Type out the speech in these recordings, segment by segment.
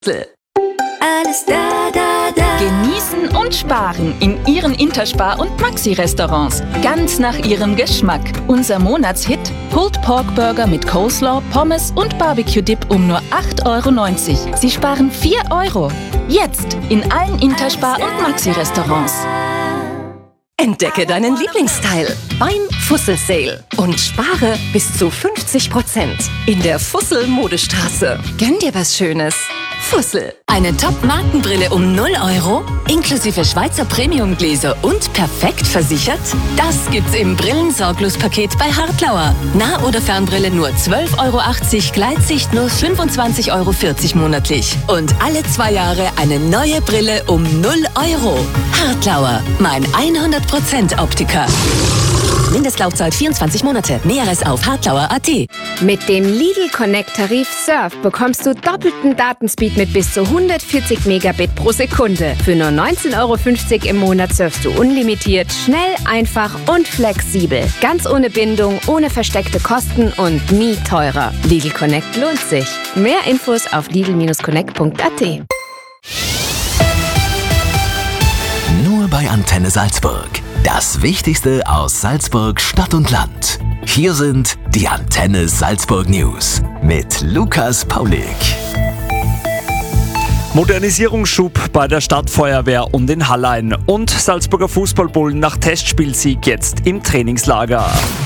Alles da. Genießen und sparen in Ihren Interspar- und Maxi-Restaurants. Ganz nach Ihrem Geschmack. Unser Monatshit: Pulled Pork Burger mit Coleslaw, Pommes und Barbecue-Dip um nur 8,90 €. Sie sparen 4 €. Jetzt in allen Interspar- und Maxi-Restaurants. Entdecke deinen Lieblingsteil beim Fussel Sale und spare bis zu 50% in der Fussel Modestraße. Gönn dir was Schönes. Fussel. Eine Top-Markenbrille um 0 € inklusive Schweizer Premium-Gläser und perfekt versichert? Das gibt's im Brillensorglos-Paket bei Hartlauer. Nah- oder Fernbrille nur 12,80 €, Gleitsicht nur 25,40 € monatlich. Und alle 2 Jahre eine neue Brille um 0 €. Hartlauer, mein 100% Optiker. Mindestlaufzeit 24 Monate. Näheres auf hartlauer.at. Mit dem Lidl Connect Tarif Surf bekommst du doppelten Datenspeed mit bis zu 140 Megabit pro Sekunde. Für nur 19,50 € im Monat surfst du unlimitiert, schnell, einfach und flexibel. Ganz ohne Bindung, ohne versteckte Kosten und nie teurer. Lidl Connect lohnt sich. Mehr Infos auf lidl-connect.at. Nur bei Antenne Salzburg. Das Wichtigste aus Salzburg, Stadt und Land. Hier sind die Antenne Salzburg News mit Lukas Paulik. Modernisierungsschub bei der Stadtfeuerwehr und in Hallein. Und Salzburger Fußballbullen nach Testspielsieg jetzt im Trainingslager.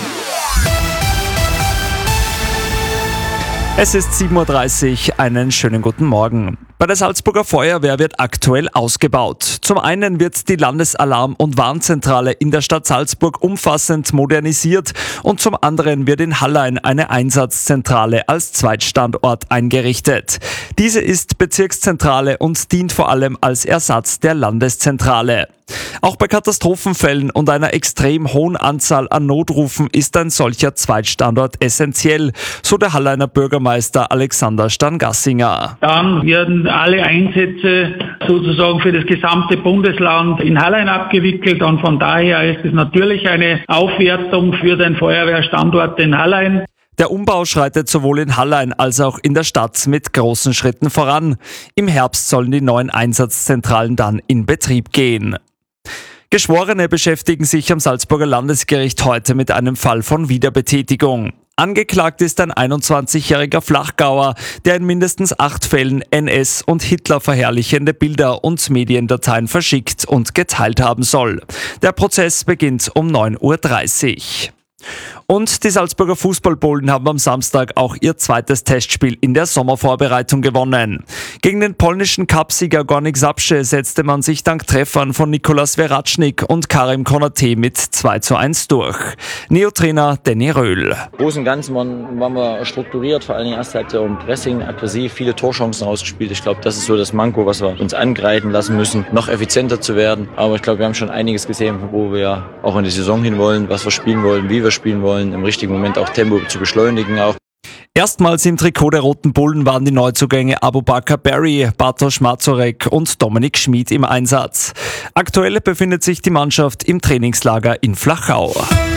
Es ist 7:30 Uhr, einen schönen guten Morgen. Bei der Salzburger Feuerwehr wird aktuell ausgebaut. Zum einen wird die Landesalarm- und Warnzentrale in der Stadt Salzburg umfassend modernisiert und zum anderen wird in Hallein eine Einsatzzentrale als Zweitstandort eingerichtet. Diese ist Bezirkszentrale und dient vor allem als Ersatz der Landeszentrale. Auch bei Katastrophenfällen und einer extrem hohen Anzahl an Notrufen ist ein solcher Zweitstandort essentiell, so der Halleiner Bürgermeister Alexander Stangassinger. Dann werden alle Einsätze sozusagen für das gesamte Bundesland in Hallein abgewickelt und von daher ist es natürlich eine Aufwertung für den Feuerwehrstandort in Hallein. Der Umbau schreitet sowohl in Hallein als auch in der Stadt mit großen Schritten voran. Im Herbst sollen die neuen Einsatzzentralen dann in Betrieb gehen. Geschworene beschäftigen sich am Salzburger Landesgericht heute mit einem Fall von Wiederbetätigung. Angeklagt ist ein 21-jähriger Flachgauer, der in mindestens 8 Fällen NS- und Hitler verherrlichende Bilder und Mediendateien verschickt und geteilt haben soll. Der Prozess beginnt um 9:30 Uhr. Und die Salzburger Fußballbullen haben am Samstag auch ihr zweites Testspiel in der Sommervorbereitung gewonnen. Gegen den polnischen Cupsieger Górnik Zabrze setzte man sich dank Treffern von Nikolas Sveracznik und Karim Konate mit 2:1 durch. Neotrainer Danny Röhl. Im Großen und Ganzen waren wir strukturiert, vor allem in der ersten Halbzeit um Pressing, aggressiv, viele Torchancen rausgespielt. Ich glaube, das ist so das Manko, was wir uns angreifen lassen müssen, noch effizienter zu werden. Aber ich glaube, wir haben schon einiges gesehen, wo wir auch in die Saison hin wollen, was wir spielen wollen, wie wir spielen wollen, im richtigen Moment auch Tempo zu beschleunigen. Erstmals im Trikot der Roten Bullen waren die Neuzugänge Abubakar Barry, Bartosz Mazurek und Dominik Schmid im Einsatz. Aktuell befindet sich die Mannschaft im Trainingslager in Flachau.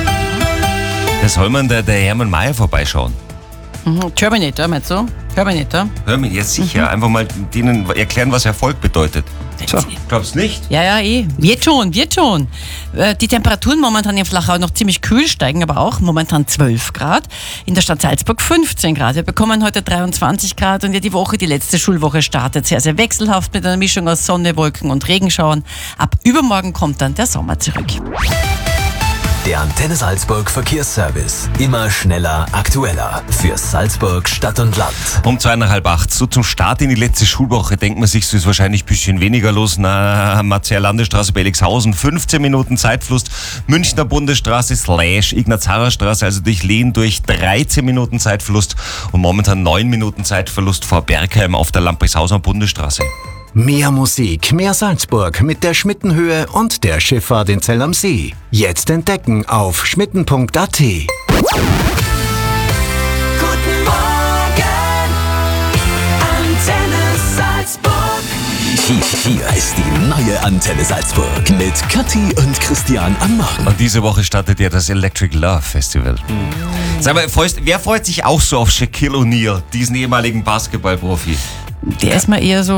Da soll man der Hermann Mayer vorbeischauen. Terminator, meinst du? Terminator? Hör mir jetzt sicher. Einfach mal denen erklären, was Erfolg bedeutet. So. Glaubst du nicht? Ja, wird schon. Die Temperaturen momentan in Flachau noch ziemlich kühl, steigen aber auch momentan 12 Grad. In der Stadt Salzburg 15 Grad. Wir bekommen heute 23 Grad und die letzte Schulwoche startet sehr, sehr wechselhaft mit einer Mischung aus Sonne, Wolken und Regenschauern. Ab übermorgen kommt dann der Sommer zurück. Der Antenne Salzburg Verkehrsservice. Immer schneller, aktueller. Für Salzburg, Stadt und Land. Um 7:30. So zum Start in die letzte Schulwoche denkt man sich, so ist wahrscheinlich ein bisschen weniger los. Marzier Landesstraße bei Elixhausen, 15 Minuten Zeitfluss. Münchner Bundesstraße / Ignaz-Harrer-Straße, also durch Lehn durch 13 Minuten Zeitverlust. Und momentan 9 Minuten Zeitverlust vor Bergheim auf der Lamprechtshauser Bundesstraße. Mehr Musik, mehr Salzburg mit der Schmittenhöhe und der Schifffahrt in Zell am See. Jetzt entdecken auf schmitten.at. Guten Morgen, Antenne Salzburg. Hier ist die neue Antenne Salzburg mit Kathi und Christian am Morgen. Und diese Woche startet ja das Electric Love Festival. Sag mal, wer freut sich auch so auf Shaquille O'Neal, diesen ehemaligen Basketballprofi? Der ist mir eher so